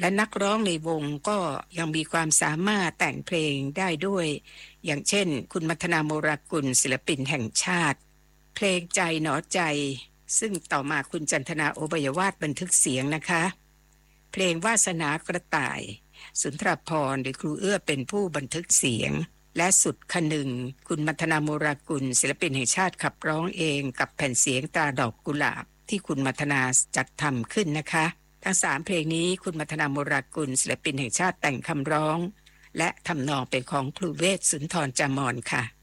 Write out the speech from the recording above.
นักร้องในวงก็ยังมีความสามารถแต่งเพลงได้ด้วยอย่างเช่นคุณมัทนาโมรากุลศิลปินแห่งชาติเพลงใจหนอใจซึ่งต่อมาคุณจันทนาโอภยวาทบันทึกเสียงนะคะเพลงวาสนากระต่ายสุนทรภรณ์หรือครูเอื้อเป็นผู้บันทึกเสียงและสุดคนึงคุณมัทนาโมรากุลศิลปินแห่งชาติขับร้องเองกับแผ่นเสียงตราดอกกุหลาบที่คุณมัทนาจัดทำขึ้นนะคะทั้ง3เพลงนี้คุณมัทนาโมรากุลศิลปินแห่งชาติแต่งคำร้องและทำนองเป็นของครูเวชสุนทรจามรค่ะ